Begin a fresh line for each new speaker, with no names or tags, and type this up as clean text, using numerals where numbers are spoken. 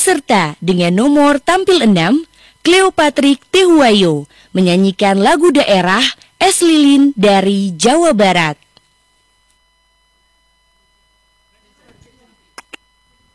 Peserta dengan nomor tampil 6, Cleopatrik Tehuwayo, menyanyikan lagu daerah Es Lilin dari Jawa Barat.